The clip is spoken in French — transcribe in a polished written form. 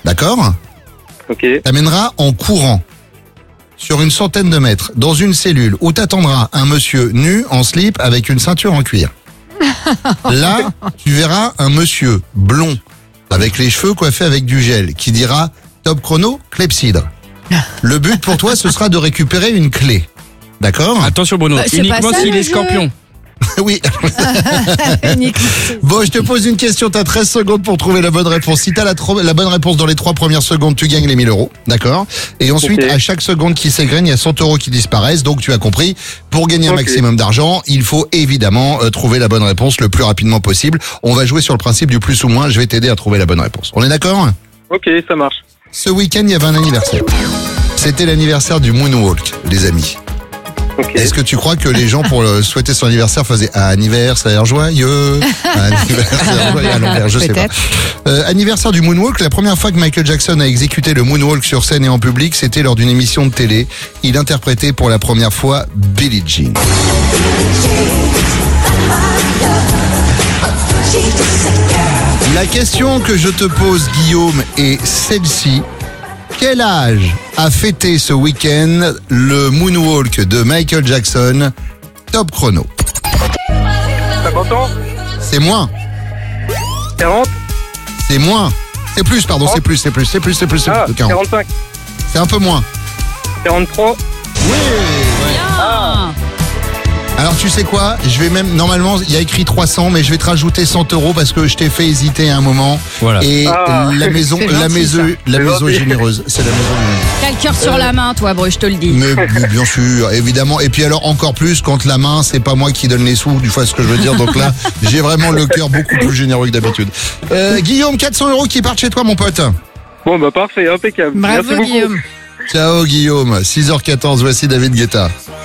D'accord ? Ok. T'amèneras en courant sur une centaine de mètres dans une cellule où t'attendras un monsieur nu en slip avec une ceinture en cuir. Là, tu verras un monsieur blond avec les cheveux coiffés avec du gel qui dira top chrono, clepsydre. Le but pour toi, ce sera de récupérer une clé. D'accord ? Attention Bruno, C'est uniquement pas ça, s'il le est jeu. scorpion. Oui. Unique. Bon, je te pose une question, t'as 13 secondes pour trouver la bonne réponse. Si t'as la bonne réponse dans les 3 premières secondes, tu gagnes les 1000 euros, d'accord ? Et ensuite, Ok. à chaque seconde qui s'égrène, il y a 100 euros qui disparaissent. Donc, tu as compris, pour gagner un Ok. maximum d'argent, il faut évidemment trouver la bonne réponse le plus rapidement possible. On va jouer sur le principe du plus ou moins. Je vais t'aider à trouver la bonne réponse. On est d'accord ? Ok, ça marche. Ce week-end, il y avait un anniversaire. C'était l'anniversaire du Moonwalk, les amis. Ok. Est-ce que tu crois que les gens, pour souhaiter son anniversaire, faisaient anniversaire joyeux, anniversaire joyeux à l'envers, je sais pas. Peut-être. Anniversaire du Moonwalk, la première fois que Michael Jackson a exécuté le Moonwalk sur scène et en public, c'était lors d'une émission de télé. Il interprétait pour la première fois Billie Jean. La question que je te pose, Guillaume, est celle-ci. Quel âge a fêté ce week-end le Moonwalk de Michael Jackson? Top chrono. 50 ans. C'est moins. 40. C'est moins. C'est plus, pardon, c'est plus. Ah, de 40. 45. C'est un peu moins. 43. Ah. Alors tu sais quoi, je vais même, normalement il y a écrit 300, mais je vais te rajouter 100 euros parce que je t'ai fait hésiter un moment. Voilà. Et Ah. la maison, C'est la gentil, maison, C'est est gentil. généreuse. C'est la maison généreuse. T'as le cœur sur la main, toi, Bruce, je te le dis. Mais bien sûr, évidemment. Et puis alors encore plus quand la main, c'est pas moi qui donne les sous, du fois ce que je veux dire. Donc là, j'ai vraiment le cœur beaucoup plus généreux que d'habitude. Guillaume, 400 euros qui partent chez toi, mon pote. Bon, bah parfait, impeccable. Bravo, Merci beaucoup. Guillaume. Ciao Guillaume, 6h14, voici David Guetta.